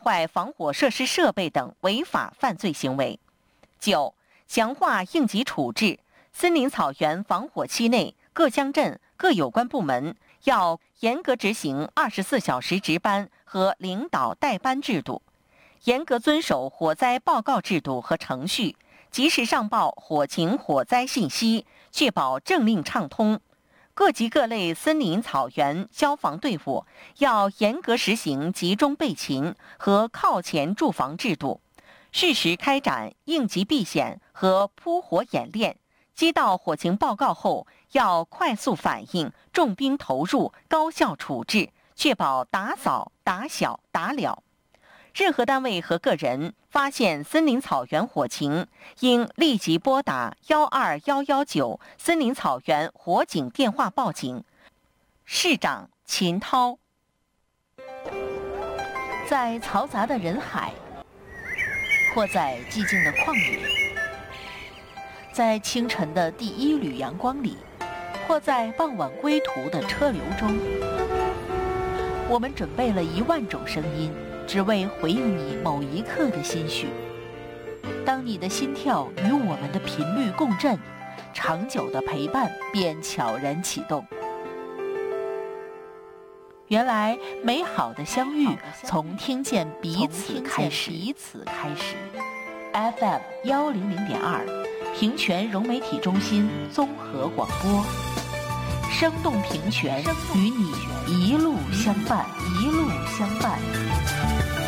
坏防火设施设备等违法犯罪行为。9、强化应急处置。森林草原防火期内，各乡镇各有关部门要严格执行24小时值班和领导带班制度，严格遵守火灾报告制度和程序，及时上报火情火灾信息，确保政令畅通。各级各类森林草原消防队伍要严格实行集中备勤和靠前驻防制度，适时开展应急避险和扑火演练。接到火情报告后，要快速反应，重兵投入，高效处置，确保打扫、打小、打了。任何单位和个人发现森林草原火情，应立即拨打12119森林草原火警电话报警。市长秦涛。在嘈杂的人海，或在寂静的旷野，在清晨的第一缕阳光里，或在傍晚归途的车流中，我们准备了10000种声音，只为回应你某一刻的心绪。当你的心跳与我们的频率共振，长久的陪伴便悄然启动。原来美好的相遇从听见彼此开始。FM 100.2，平泉融媒体中心综合广播，生动平泉，与你一路相伴。